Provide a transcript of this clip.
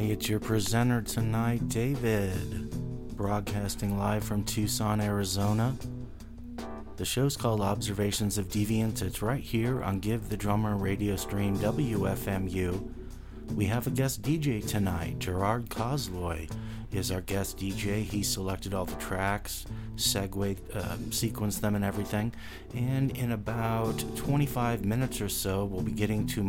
It's your presenter tonight, David, broadcasting live from Tucson, Arizona. The show's called Observations of Deviant. It's right here on Give the Drummer radio stream WFMU. We have a guest DJ tonight. Gerard Kozloy is our guest DJ. He selected all the tracks, sequenced them and everything. And in about 25 minutes or so, we'll be getting to